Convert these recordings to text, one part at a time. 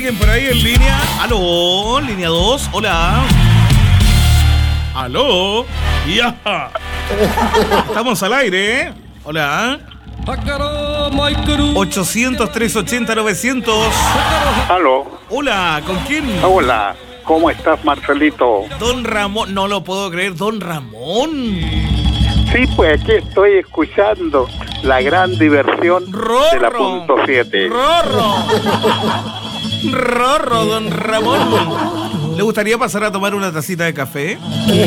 alguien por ahí en línea? Aló, línea 2, hola. Aló, ya. Estamos al aire, ¿eh? Hola. 800-380-900. Aló. Hola, ¿con quién? Hola, ¿cómo estás, Marcelito? Don Ramón, no lo puedo creer, Don Ramón. Sí, pues aquí estoy escuchando la gran diversión de la punto 7. Rorro, Don Ramón. ¿Le gustaría pasar a tomar una tacita de café?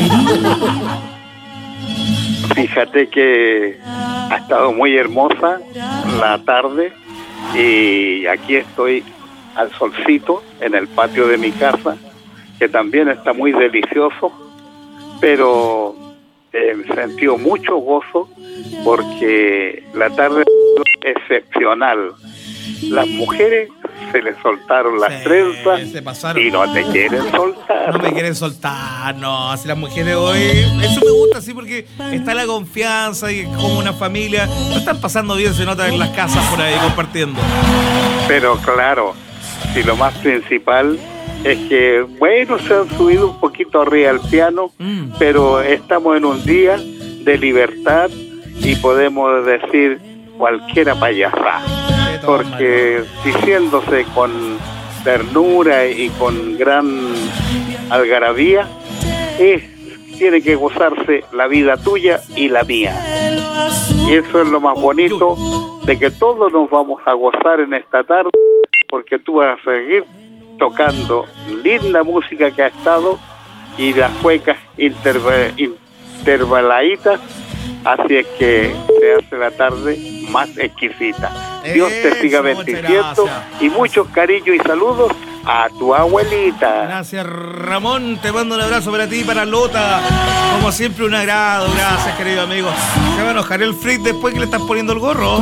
Fíjate que ha estado muy hermosa la tarde y aquí estoy al solcito en el patio de mi casa, que también está muy delicioso, pero he sentido mucho gozo porque la tarde es excepcional. Las mujeres se les soltaron las trenzas y no te quieren soltar. No me quieren soltar, no. Si las mujeres hoy... Eso me gusta, sí, porque está la confianza y como una familia. Lo están pasando bien, se nota en las casas por ahí compartiendo. Pero claro, si lo más principal es que, bueno, se han subido un poquito arriba al piano, pero estamos en un día de libertad y podemos decir cualquiera payasada. Porque diciéndose con ternura y con gran algarabía, tiene que gozarse la vida tuya y la mía. Y eso es lo más bonito, de que todos nos vamos a gozar en esta tarde, porque tú vas a seguir tocando linda música que ha estado y las cuecas intervaladitas, así es que se hace la tarde más exquisita. Dios te siga bendiciendo y muchos cariños y saludos a tu abuelita. Gracias, Ramón, te mando un abrazo para ti y para Lota, como siempre un agrado. Gracias, querido amigo. Se va a enojar el freak después que le estás poniendo el gorro.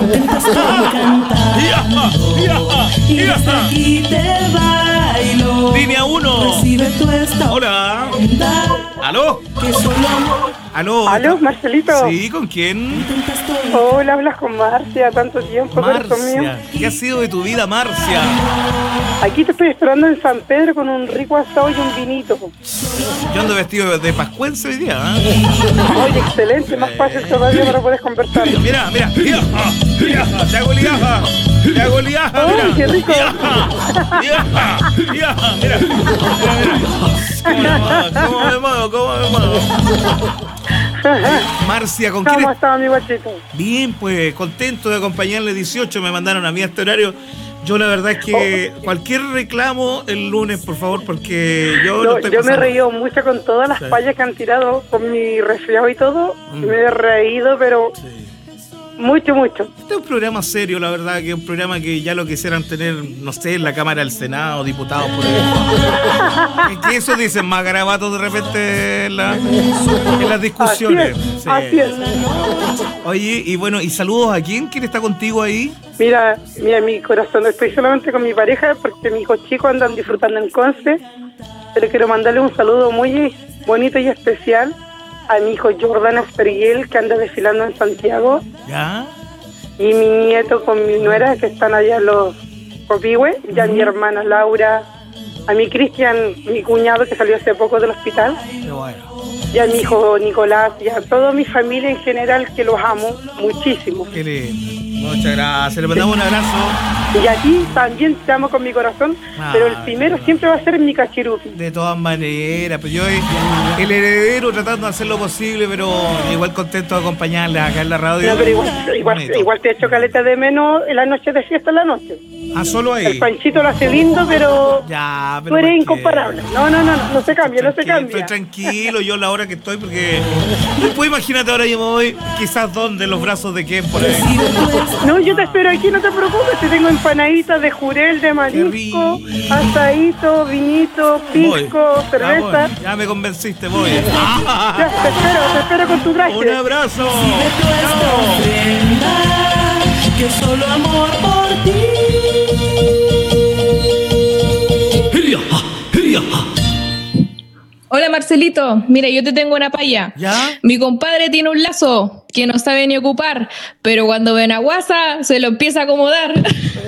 Línea 1. Hola. ¿Aló? ¿Aló? ¿Aló, Marcelito? Sí, ¿con quién? Hola, hablas con Marcia, tanto tiempo. Marcia, ¿qué ha sido de tu vida, Marcia? Aquí te estoy esperando en San Pedro con un rico asado y un vinito. Yo ando vestido de pascuense hoy día, ¿eh? Oye, excelente, más fácil todavía para poder conversar. Mira, liaja, te hago liaja, mira. ¡Ay, qué rico! Liaja, mira. ¿Cómo me muevo? Marcia, ¿con quién? ¿Cómo está, mi guachito? Bien, pues, contento de acompañarle. 18 me mandaron a mí a este horario. Yo la verdad es que cualquier reclamo el lunes, por favor, porque yo no estoy yo pasando. me he reído mucho con todas las fallas que han tirado, con mi resfriado y todo. Me he reído, pero mucho. Este es un programa serio, la verdad, que es un programa que ya lo quisieran tener, no sé, en la Cámara del Senado, diputados por ahí. Que eso dicen más garabatos de repente en las discusiones. Así es. Oye, y bueno, y saludos a quién está contigo ahí. Mira, mi corazón, estoy solamente con mi pareja porque mis hijos chicos andan disfrutando en Conce, pero quiero mandarle un saludo muy bonito y especial a mi hijo Jordan Asperguel, que anda desfilando en Santiago. ¿Ya? Y mi nieto con mi nuera, que están allá en los Copihue, y a mi hermana Laura, a mi Cristian, mi cuñado, que salió hace poco del hospital. Qué bueno. Y a mi hijo Nicolás, y a toda mi familia en general, que los amo muchísimo. Qué lindo. Muchas gracias. Le mandamos un abrazo. Y a ti también te amo con mi corazón, pero el primero siempre va a ser mi cachirupi. De todas maneras, pues yo el heredero tratando de hacer lo posible, pero igual contento de acompañarles acá en la radio. No, pero igual te echo caleta de menos en la noche de fiesta en la noche. Ah, solo ahí. El Panchito lo hace lindo, pero ya, pero tú eres incomparable. No se cambia, Estoy tranquilo yo la hora que estoy, porque después imagínate ahora yo me voy quizás donde los brazos de quién por ahí. No, yo te espero aquí, no te preocupes, te tengo empanaditas de jurel, de marisco, asadito, vinito, pisco, cerveza. Bueno, ya me convenciste, voy. Ya, te espero con tu traje. Un abrazo. Que solo amor por ti. Hola Marcelito, mira, yo te tengo una paya. ¿Ya? Mi compadre tiene un lazo que no sabe ni ocupar, pero cuando ven a Guasa se lo empieza a acomodar.